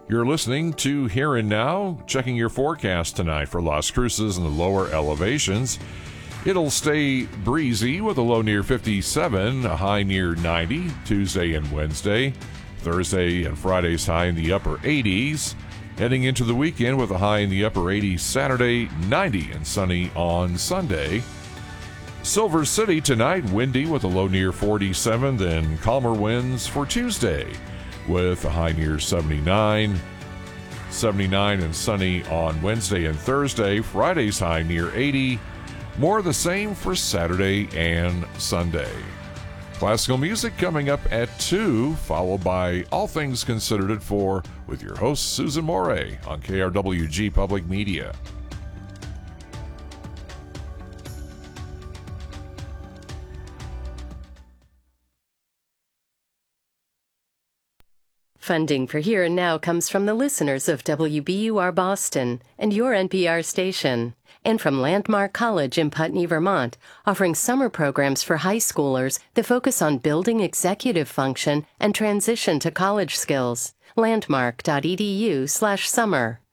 You're listening to Here and Now, checking your forecast tonight for Las Cruces and the lower elevations. It'll stay breezy with a low near 57, a high near 90, Tuesday and Wednesday. Thursday and Friday's high in the upper 80s. Heading into the weekend with a high in the upper 80s Saturday, 90 and sunny on Sunday. Silver City tonight, windy with a low near 47, then calmer winds for Tuesday with a high near 79. 79 and sunny on Wednesday and Thursday. Friday's high near 80. More the same for Saturday and Sunday. Classical music coming up at 2, followed by All Things Considered at 4 with your host Susan Moray on KRWG Public Media. Funding for Here and Now comes from the listeners of WBUR Boston and your NPR station, and from Landmark College in Putney, Vermont, offering summer programs for high schoolers that focus on building executive function and transition to college skills. Landmark.edu/summer.